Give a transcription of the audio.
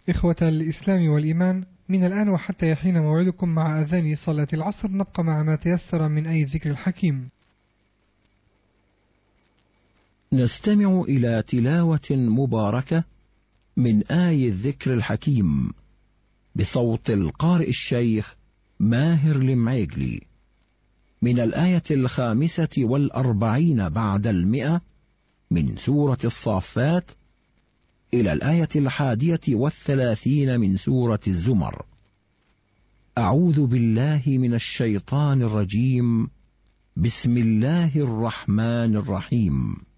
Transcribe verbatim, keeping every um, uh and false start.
إخوة الإسلام والإيمان، من الآن وحتى يحين موعدكم مع أذان صلاة العصر نبقى مع ما تيسر من آي الذكر الحكيم. نستمع إلى تلاوة مباركة من آي الذكر الحكيم بصوت القارئ الشيخ ماهر المعيقلي، من الآية الخامسة والأربعين بعد المئة من سورة الصافات إلى الآية الحادية والثلاثين من سورة الزمر. أعوذ بالله من الشيطان الرجيم. بسم الله الرحمن الرحيم.